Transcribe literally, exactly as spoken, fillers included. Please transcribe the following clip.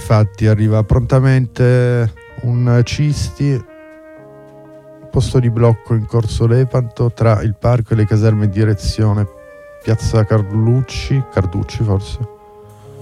infatti arriva prontamente un Cisti, posto di blocco in Corso Lepanto tra il parco e le caserme in direzione Piazza Carlucci, Carducci forse.